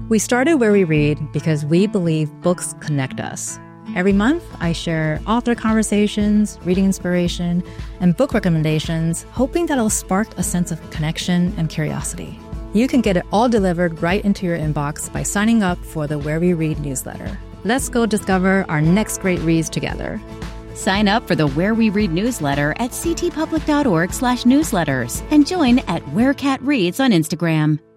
We started Where We Read because we believe books connect us. Every month, I share author conversations, reading inspiration, and book recommendations, hoping that it'll spark a sense of connection and curiosity. You can get it all delivered right into your inbox by signing up for the Where We Read newsletter. Let's go discover our next great reads together. Sign up for the Where We Read newsletter at ctpublic.org/newsletters and join at Where Cat Reads on Instagram.